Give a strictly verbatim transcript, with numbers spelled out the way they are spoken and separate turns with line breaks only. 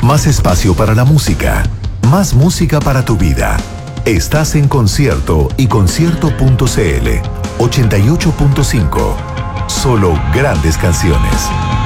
Más espacio para la música. Más música para tu vida. Estás en Concierto y concierto punto c l ochenta y ocho punto cinco. Solo grandes canciones.